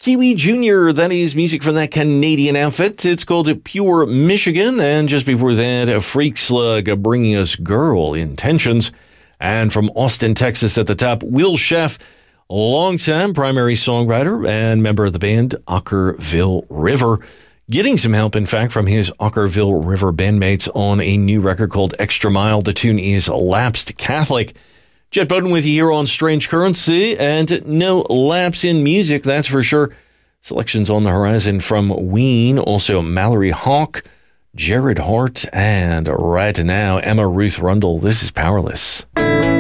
Kiwi Jr., that is music from that Canadian outfit. It's called Pure Michigan. And just before that, Freak Slug bringing us Girl Intentions. And from Austin, Texas at the top, Will Sheff, longtime primary songwriter and member of the band Okkervil River. Getting some help, in fact, from his Okkervil River bandmates on a new record called Extra Mile. The tune is Lapsed Catholic. Jet Bowden with you here on Strange Currency, and no lapse in music, that's for sure. Selections on the horizon from Ween, also Mallory Hawk, Jared Hart, and right now, Emma Ruth Rundle. This is Powerless.